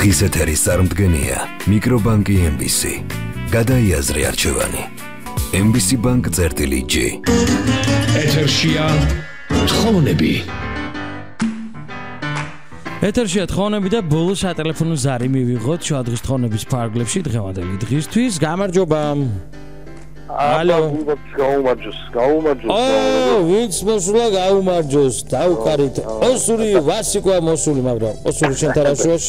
დღის ეთერის წარმდგენია მიკრობანკი MBC. გადაიაზრე არჩევანი. MBC Bank წერტილი G. ეთერშია თხოვნები. ეთერშია თხოვნები და ბოლოს სატელეფონო ზარი მივიღოთ შუა დღის თხოვნების ფარგლებში დღევანდელი დღისთვის. გამარჯობა. ალო. გაუმარჯოს. ვინც მოსულა გაუმარჯოს. დავკარით. ოსური ვასიკვა მოსული, მაგრამ ოსური შენ თარაშუაში